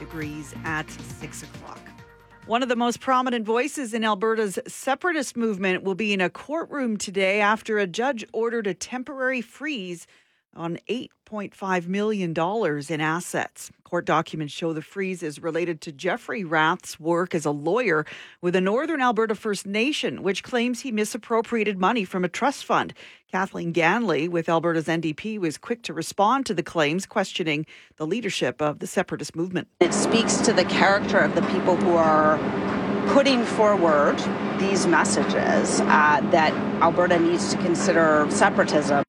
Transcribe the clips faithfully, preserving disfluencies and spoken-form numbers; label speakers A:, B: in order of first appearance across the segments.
A: degrees at six o'clock. One of the most prominent voices in Alberta's separatist movement will be in a courtroom today after a judge ordered a temporary freeze on eight point five million dollars in assets. Court documents show the freeze is related to Jeffrey Rath's work as a lawyer with the Northern Alberta First Nation, which claims he misappropriated money from a trust fund. Kathleen Ganley with Alberta's N D P was quick to respond to the claims, questioning the leadership of the separatist movement.
B: It speaks to the character of the people who are putting forward these messages uh, that Alberta needs to consider separatism.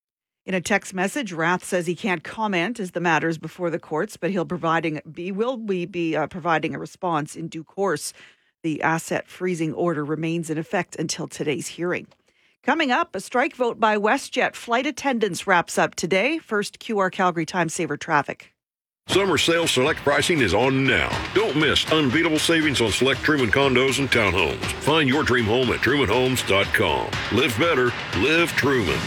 A: In a text message, Rath says he can't comment as the matters before the courts, but he'll providing be will we be uh, providing a response in due course. The asset freezing order remains in effect until today's hearing. Coming up, a strike vote by WestJet flight attendants wraps up today. First, Q R Calgary Time Saver traffic.
C: Summer sale select pricing is on now. Don't miss unbeatable savings on select Truman condos and townhomes. Find your dream home at truman homes dot com. Live better, live Truman.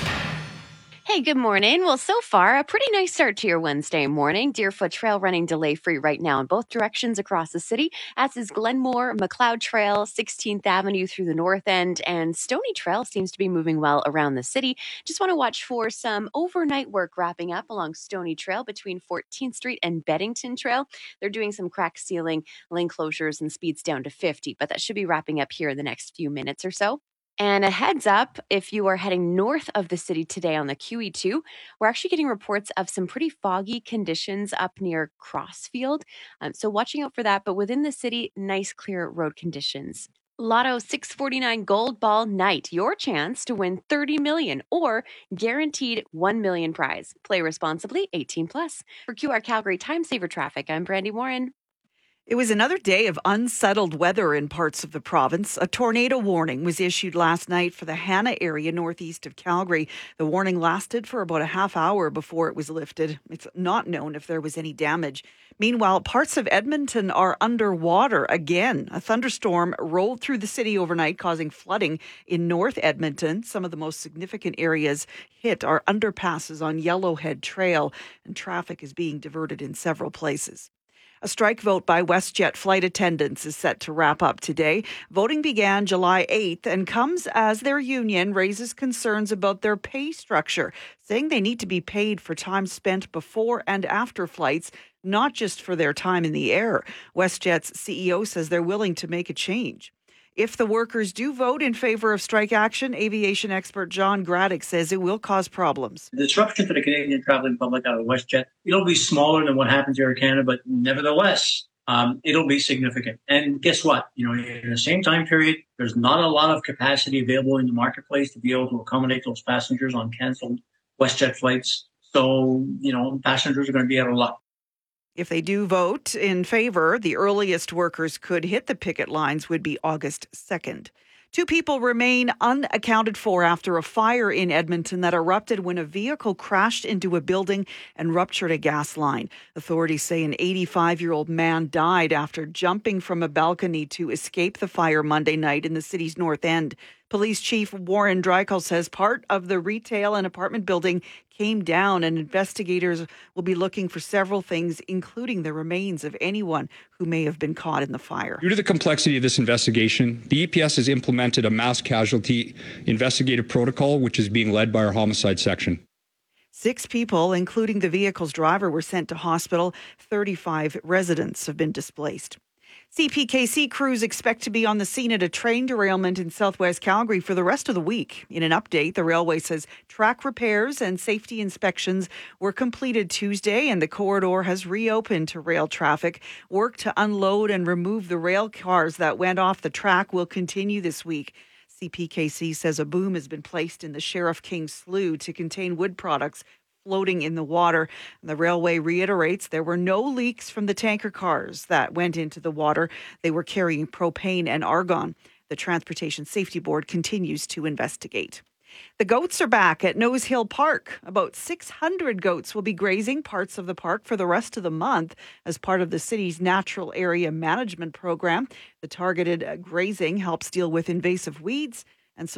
D: Hey, good morning. Well, so far, a pretty nice start to your Wednesday morning. Deerfoot Trail running delay-free right now in both directions across the city, as is Glenmore, McLeod Trail, sixteenth Avenue through the north end, and Stony Trail seems to be moving well around the city. Just want to watch for some overnight work wrapping up along Stony Trail between fourteenth Street and Beddington Trail. They're doing some crack sealing, lane closures, and speeds down to fifty, but that should be wrapping up here in the next few minutes or so. And a heads up, if you are heading north of the city today on the Q E two, we're actually getting reports of some pretty foggy conditions up near Crossfield. Um, so watching out for that. But within the city, nice clear road conditions. Lotto six forty-nine Gold Ball Night, your chance to win thirty million dollars or guaranteed one million dollars prize. Play responsibly, eighteen plus. For Q R Calgary Time Saver Traffic, I'm Brandy Warren.
A: It was another day of unsettled weather in parts of the province. A tornado warning was issued last night for the Hanna area northeast of Calgary. The warning lasted for about a half hour before it was lifted. It's not known if there was any damage. Meanwhile, parts of Edmonton are underwater again. A thunderstorm rolled through the city overnight, causing flooding in North Edmonton. Some of the most significant areas hit are underpasses on Yellowhead Trail, and traffic is being diverted in several places. A strike vote by WestJet flight attendants is set to wrap up today. Voting began July eighth and comes as their union raises concerns about their pay structure, saying they need to be paid for time spent before and after flights, not just for their time in the air. WestJet's C E O says they're willing to make a change. If the workers do vote in favor of strike action, aviation expert John Graddick says it will cause problems.
E: The disruption to the Canadian traveling public out of WestJet, it'll be smaller than what happens here in Canada, but nevertheless, um, it'll be significant. And guess what? You know, in the same time period, there's not a lot of capacity available in the marketplace to be able to accommodate those passengers on canceled WestJet flights. So, you know, passengers are going to be out of luck.
A: If they do vote in favor, the earliest workers could hit the picket lines would be August second. Two people remain unaccounted for after a fire in Edmonton that erupted when a vehicle crashed into a building and ruptured a gas line. Authorities say an eighty-five-year-old man died after jumping from a balcony to escape the fire Monday night in the city's north end. Police Chief Warren Dreichel says part of the retail and apartment building came down, and investigators will be looking for several things, including the remains of anyone who may have been caught in the fire.
F: Due to the complexity of this investigation, the E P S has implemented a mass casualty investigative protocol, which is being led by our homicide section.
A: Six people, including the vehicle's driver, were sent to hospital. thirty-five residents have been displaced. C P K C crews expect to be on the scene at a train derailment in southwest Calgary for the rest of the week. In an update, the railway says track repairs and safety inspections were completed Tuesday and the corridor has reopened to rail traffic. Work to unload and remove the rail cars that went off the track will continue this week. C P K C says a boom has been placed in the Sheriff King Slough to contain wood products floating in the water. The railway reiterates there were no leaks from the tanker cars that went into the water. They were carrying propane and argon. The Transportation Safety Board continues to investigate. The goats are back at Nose Hill Park. About six hundred goats will be grazing parts of the park for the rest of the month as part of the city's natural area management program. The targeted grazing helps deal with invasive weeds